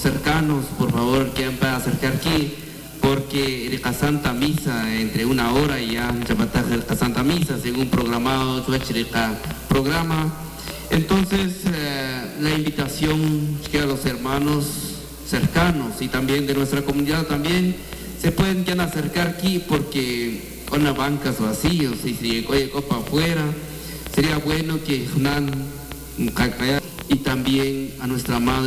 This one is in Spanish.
cercanos, por favor, que puedan acercar aquí, porque la Santa Misa, entre 1 hora y ya la Santa Misa, según programado, programa. Entonces, la invitación que a los hermanos cercanos y también de nuestra comunidad también se pueden ya acercar aquí, porque con las bancas vacíos, y si oye copa afuera, sería bueno que y también a nuestra madre